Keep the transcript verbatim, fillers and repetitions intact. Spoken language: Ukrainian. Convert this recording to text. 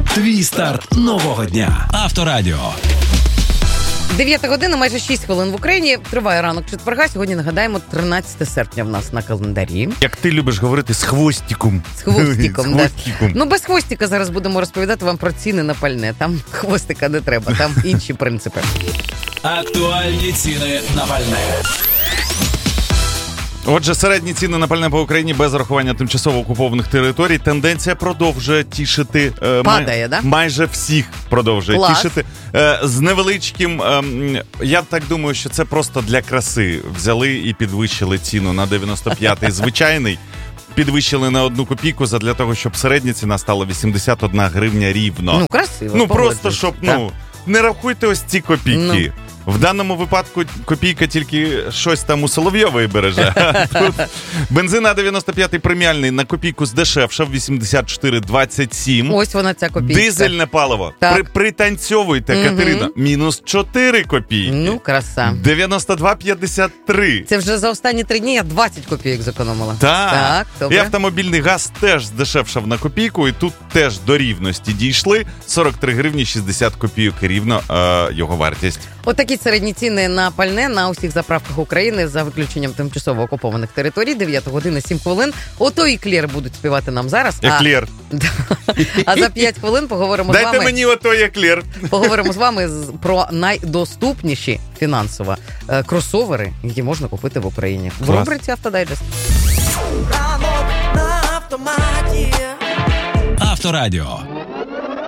Твій старт нового дня. Авторадіо. дев'ята година, майже шість хвилин в Україні. Триває ранок четверга. Сьогодні, нагадаємо, тринадцяте серпня в нас на календарі. Як ти любиш говорити, з хвостиком. З хвостиком, з хвостиком. Да. Ну, без хвостика зараз будемо розповідати вам про ціни на пальне. Там хвостика не треба, там інші принципи. Актуальні ціни на пальне. Отже, середні ціни на пальне по Україні без рахування тимчасово окупованих територій. Тенденція продовжує тішити. Е, Падає, май, да? Майже всіх продовжує Клас. тішити. Е, з невеличким, е, я так думаю, що це просто для краси. Взяли і підвищили ціну на дев'яносто п'ятий звичайний. Підвищили на одну копійку задля того, щоб середня ціна стала вісімдесят одна гривня рівно. Ну, красиво. Ну, погоджуюсь. просто, щоб, Так. ну, не рахуйте ось ці копійки. Ну. В даному випадку копійка тільки щось там у Соловйової береже. Тут бензин А дев'яносто п'ятий преміальний на копійку здешевшав, вісімдесят чотири двадцять сім. Ось вона, ця копійка. Дизельне паливо. Так. При, пританцьовуйте, Мгм. Катерина. Мінус чотири копійки. Ну, краса. дев'яносто два п'ятдесят три. Це вже за останні три дні я двадцять копійок зекономила. Так. Так, І добре. автомобільний газ теж здешевшав на копійку, і тут теж до рівності дійшли. сорок три гривні шістдесят копійок рівно е, його вартість. Отакі середні ціни на пальне на усіх заправках України за виключенням тимчасово окупованих територій. дев'ята година, сім хвилин. Ото і Клєр будуть співати нам зараз. Еклер. А, а за п'ять хвилин поговоримо з Дайте вами. мені ото еклер. Поговоримо з вами з- про найдоступніші фінансово е, кросовери, які можна купити в Україні. В Клас. рубриці «Автодайджест». Авторадіо.